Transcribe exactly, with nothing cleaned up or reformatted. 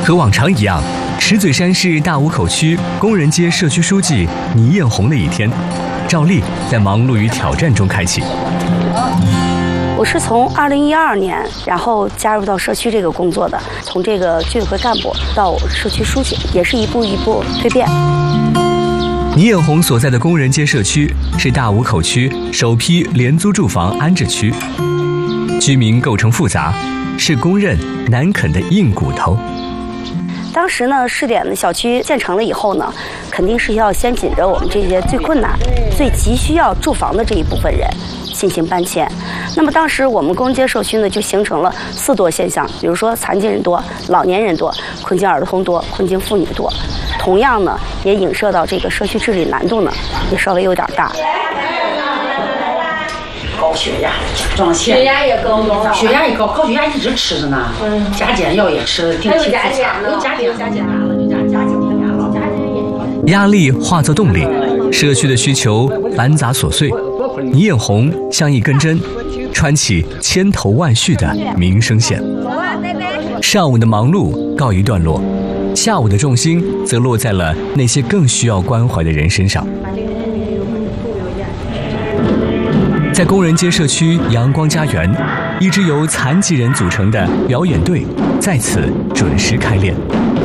和往常一样，石嘴山市大武口区工人街社区书记倪艳红的一天，照例在忙碌与挑战中开启。 我是从二零一二年，然后加入到社区这个工作的，从这个居委会干部到社区书记，也是一步一步蜕变。 倪艳红所在的工人街社区是大武口区首批廉租住房安置区，居民构成复杂，是公认难啃的硬骨头。 当时呢，试点的小区建成了以后呢，肯定是要先紧着我们这些最困难、最急需要住房的这一部分人进行搬迁。那么当时我们工人街社区呢，就形成了四多现象，比如说残疾人多、老年人多、困境儿童多、困境妇女多。同样呢，也影射到这个社区治理难度呢，也稍微有点大。 高血压，装线，血压也高，血压也高，高血压一直吃着呢。嗯，加减药也吃，定期复查，有加减，加减完了就加加减了，加减也。 压力化作动力，社区的需求繁杂琐碎，倪艳红像一根针，穿起千头万绪的民生线。上午的忙碌告一段落，下午的重心则落在了那些更需要关怀的人身上。在工人街社区阳光家园，一支由残疾人组成的表演队在此准时开练。